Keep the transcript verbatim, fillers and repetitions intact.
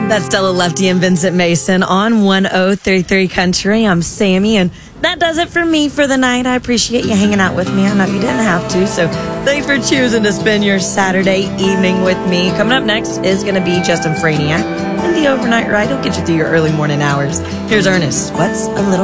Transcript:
That's Stella Lefty and Vincent Mason on one oh three three Country. I'm Sammy, and that does it for me for the night. I appreciate you hanging out with me. I know you didn't have to, so thanks for choosing to spend your Saturday evening with me. Coming up next is going to be Justin Franiak and the Overnight Ride. He'll get you through your early morning hours. Here's Ernest. What's a little